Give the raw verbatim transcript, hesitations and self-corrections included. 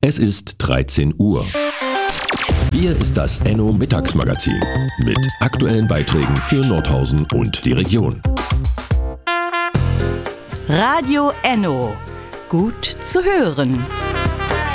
Es ist dreizehn Uhr. Hier ist das Enno Mittagsmagazin mit aktuellen Beiträgen für Nordhausen und die Region. Radio Enno. Gut zu hören.